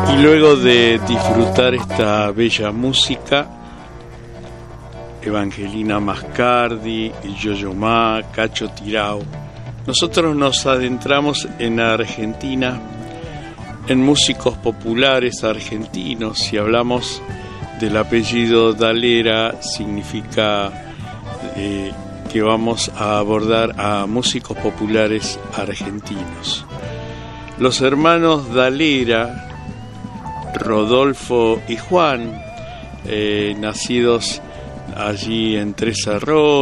Y luego de disfrutar esta bella música, Evangelina Mascardi, Yo-Yo Ma, Cacho Tirao, nosotros nos adentramos en Argentina, en músicos populares argentinos. Si hablamos del apellido Dalera, significa que vamos a abordar a músicos populares argentinos. Los hermanos Dalera, Rodolfo y Juan, nacidos allí en Tres Arroyos,